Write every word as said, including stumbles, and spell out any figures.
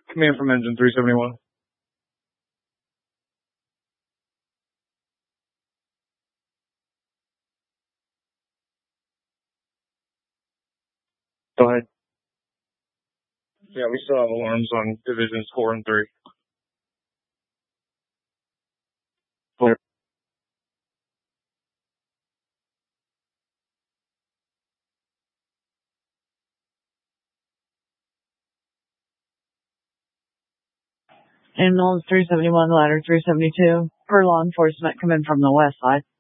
Command from engine three seventy-one. Go ahead. Yeah, we still have alarms on divisions four and three. Clear. Ambulance three seventy-one, ladder three seventy-two. For law enforcement, come in from the west side.